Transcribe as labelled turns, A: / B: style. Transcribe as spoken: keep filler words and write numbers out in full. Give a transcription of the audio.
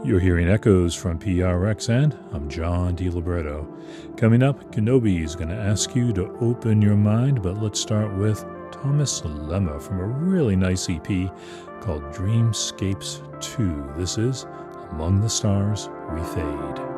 A: You're hearing echoes from P R X, and I'm John DiLibretto. Coming up, Kenobi is going to ask you to open your mind, but let's start with Thomas Lemma from a really nice E P called Dreamscapes two. This is Among the Stars We Fade.